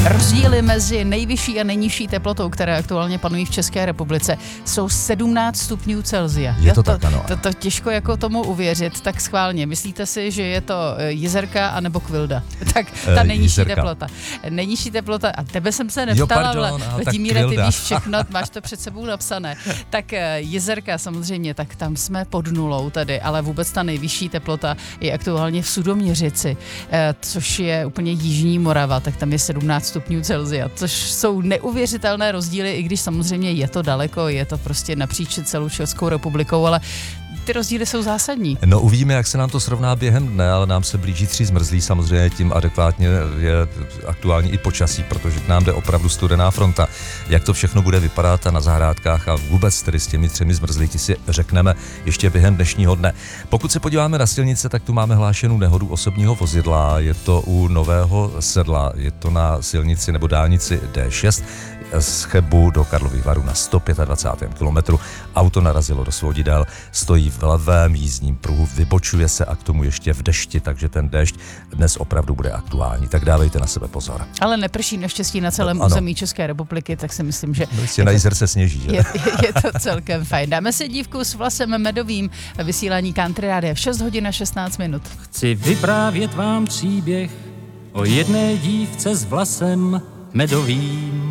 Rozdíly mezi nejvyšší a nejnižší teplotou, které aktuálně panují v České republice, jsou 17 stupňů Celsia. Je to tak, ano. To těžko jako tomu uvěřit, tak schválně. Myslíte si, že je to Jizerka anebo Kvilda? Tak ta nejnižší Jizerka. teplota. Nejnižší teplota, a tebe jsem se neptala, Vladimíre, ty víš všechno, máš to před sebou napsané. Tak Jizerka samozřejmě, tak tam jsme pod nulou tady, ale vůbec ta nejvyšší teplota je aktuálně v Sudoměřici, což je úplně jižní Morava, tak tam je 17 stupňů Celsia, což jsou neuvěřitelné rozdíly, i když samozřejmě je to daleko, je to prostě napříč celou Českou republikou, ale ty rozdíly jsou zásadní. No uvidíme, jak se nám to srovná během dne, ale nám se blíží 3 zmrzlí, samozřejmě tím adekvátně je aktuální i počasí, protože k nám jde opravdu studená fronta. Jak to všechno bude vypadat a na zahrádkách a vůbec tedy s těmi 3 zmrzlíky si řekneme ještě během dnešního dne. Pokud se podíváme na silnice, tak tu máme hlášenou nehodu osobního vozidla, je to u Nového Sedla, je to na silnici nebo dálnici D6 z Chebu do Karlových Varů na 125. kilometru. Auto narazilo do svodidel, stojí v levém jízdním pruhu, vybočuje se a k tomu ještě v dešti, takže ten déšť dnes opravdu bude aktuální. Tak dávejte na sebe pozor. Ale neprší naštěstí na celém území České republiky, tak si myslím, že na Jizerce sněží, že? Je to celkem fajn. Dáme si dívku s vlasem medovým ve vysílání Country Rádia v 6 hodin a 16 minut. Chci vyprávět vám příběh o jedné dívce s vlasem medovým.